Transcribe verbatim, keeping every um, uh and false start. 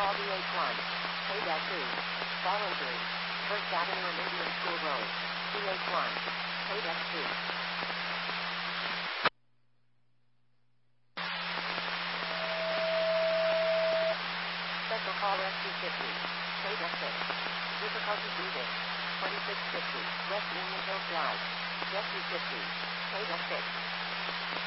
Call D H one. K two. Follow through. First Avenue and Indian School Road. D H one. K two. Special call S two fifty. K six. Difficulty breathing. twenty-six fifty. West Union Hills Drive. Jet two fifty. K six.